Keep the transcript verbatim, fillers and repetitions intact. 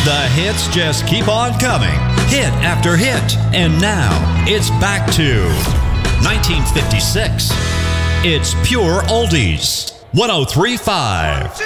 The hits just keep on coming, hit after hit. And now, it's back to nineteen fifty-six. It's Pure Oldies. one oh three point five.